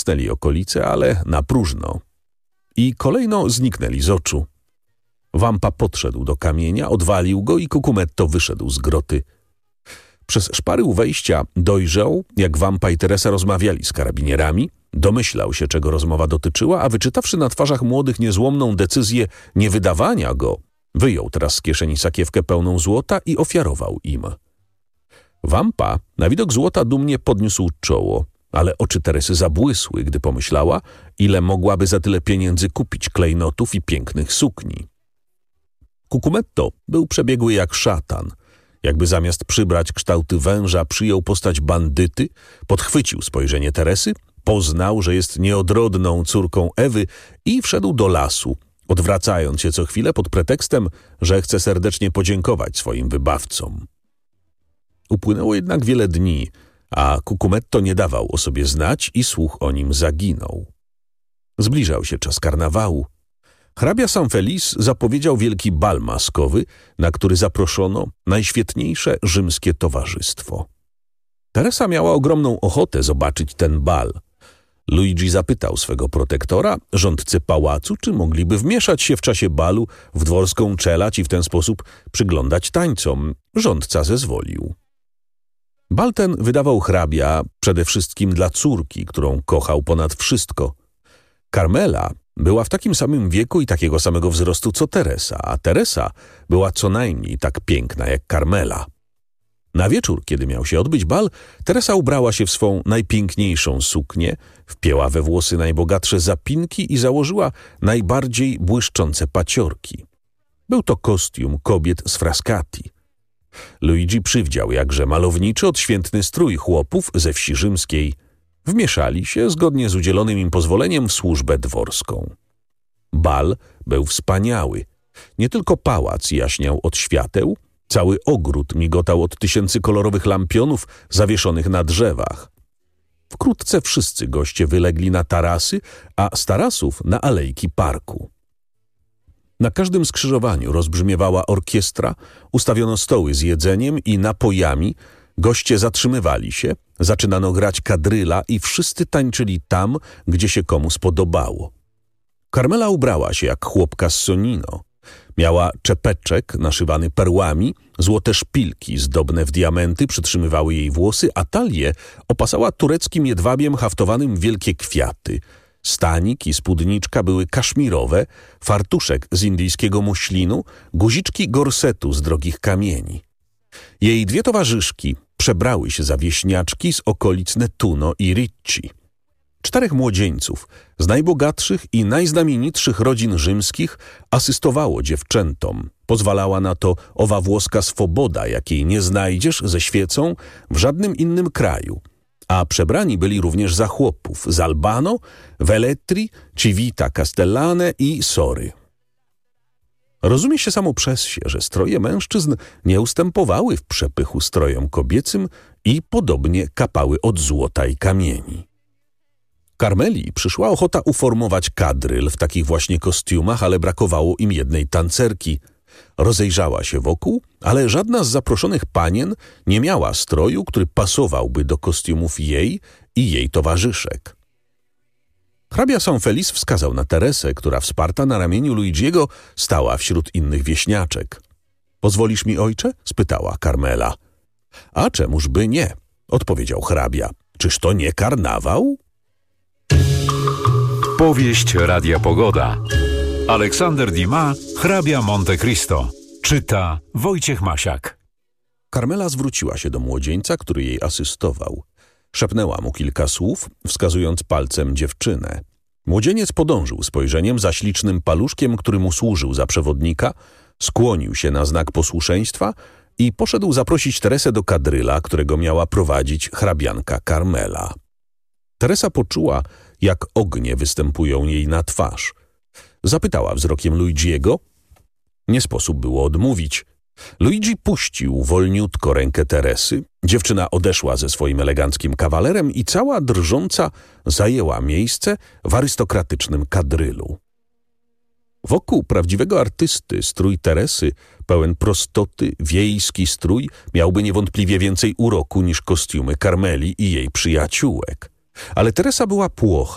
Otrząsnęli okolice, ale na próżno. I kolejno zniknęli z oczu. Wampa podszedł do kamienia, odwalił go i Cucumetto wyszedł z groty. Przez szpary u wejścia dojrzał, jak Wampa i Teresa rozmawiali z karabinierami, domyślał się, czego rozmowa dotyczyła, a wyczytawszy na twarzach młodych niezłomną decyzję niewydawania go, wyjął teraz z kieszeni sakiewkę pełną złota i ofiarował im. Wampa na widok złota dumnie podniósł czoło, ale oczy Teresy zabłysły, gdy pomyślała, ile mogłaby za tyle pieniędzy kupić klejnotów i pięknych sukni. Cucumetto był przebiegły jak szatan. Jakby zamiast przybrać kształty węża, przyjął postać bandyty, podchwycił spojrzenie Teresy, poznał, że jest nieodrodną córką Ewy i wszedł do lasu, odwracając się co chwilę pod pretekstem, że chce serdecznie podziękować swoim wybawcom. Upłynęło jednak wiele dni, a Cucumetto nie dawał o sobie znać i słuch o nim zaginął. Zbliżał się czas karnawału. Hrabia San Feliz zapowiedział wielki bal maskowy, na który zaproszono najświetniejsze rzymskie towarzystwo. Teresa miała ogromną ochotę zobaczyć ten bal. Luigi zapytał swego protektora, rządcę pałacu, czy mogliby wmieszać się w czasie balu w dworską czelać i w ten sposób przyglądać tańcom. Rządca zezwolił. Bal ten wydawał hrabia przede wszystkim dla córki, którą kochał ponad wszystko. Carmela była w takim samym wieku i takiego samego wzrostu co Teresa, a Teresa była co najmniej tak piękna jak Carmela. Na wieczór, kiedy miał się odbyć bal, Teresa ubrała się w swą najpiękniejszą suknię, wpięła we włosy najbogatsze zapinki i założyła najbardziej błyszczące paciorki. Był to kostium kobiet z Frascati. Luigi przywdział jakże malowniczy, odświętny strój chłopów ze wsi rzymskiej. Wmieszali się, zgodnie z udzielonym im pozwoleniem, w służbę dworską. Bal był wspaniały. Nie tylko pałac jaśniał od świateł, cały ogród migotał od tysięcy kolorowych lampionów zawieszonych na drzewach. Wkrótce wszyscy goście wylegli na tarasy, a z tarasów na alejki parku. Na każdym skrzyżowaniu rozbrzmiewała orkiestra, ustawiono stoły z jedzeniem i napojami, goście zatrzymywali się, zaczynano grać kadryla i wszyscy tańczyli tam, gdzie się komu spodobało. Carmela ubrała się jak chłopka z Sonino. Miała czepeczek naszywany perłami, złote szpilki zdobne w diamenty przytrzymywały jej włosy, a talię opasała tureckim jedwabiem haftowanym w wielkie kwiaty. Stanik i spódniczka były kaszmirowe, fartuszek z indyjskiego muślinu, guziczki gorsetu z drogich kamieni. Jej dwie towarzyszki przebrały się za wieśniaczki z okolic Nettuno i Ricci. 4 młodzieńców z najbogatszych i najznamienitszych rodzin rzymskich asystowało dziewczętom. Pozwalała na to owa włoska swoboda, jakiej nie znajdziesz ze świecą w żadnym innym kraju. A przebrani byli również za chłopów z Albano, Velletri, Civita Castellane i Sory. Rozumie się samo przez się, że stroje mężczyzn nie ustępowały w przepychu strojom kobiecym i podobnie kapały od złota i kamieni. Carmeli przyszła ochota uformować kadryl w takich właśnie kostiumach, ale brakowało im jednej tancerki. Rozejrzała się wokół, ale żadna z zaproszonych panien nie miała stroju, który pasowałby do kostiumów jej i jej towarzyszek. Hrabia San Feliz wskazał na Teresę, która wsparta na ramieniu Luigiego stała wśród innych wieśniaczek. Pozwolisz mi, ojcze? Spytała Carmela. A czemuż by nie? Odpowiedział hrabia. Czyż to nie karnawał? Powieść Radia Pogoda. Aleksander Dumas, hrabia Monte Cristo. Czyta Wojciech Masiak. Carmela zwróciła się do młodzieńca, który jej asystował. Szepnęła mu kilka słów, wskazując palcem dziewczynę. Młodzieniec podążył spojrzeniem za ślicznym paluszkiem, który mu służył za przewodnika, skłonił się na znak posłuszeństwa i poszedł zaprosić Teresę do kadryla, którego miała prowadzić hrabianka Carmela. Teresa poczuła, jak ognie występują jej na twarz. Zapytała wzrokiem Luigiego. Nie sposób było odmówić. Luigi puścił wolniutko rękę Teresy. Dziewczyna odeszła ze swoim eleganckim kawalerem i cała drżąca zajęła miejsce w arystokratycznym kadrylu. Wokół prawdziwego artysty strój Teresy, pełen prostoty, wiejski strój, miałby niewątpliwie więcej uroku niż kostiumy Carmeli i jej przyjaciółek. Ale Teresa była płocha.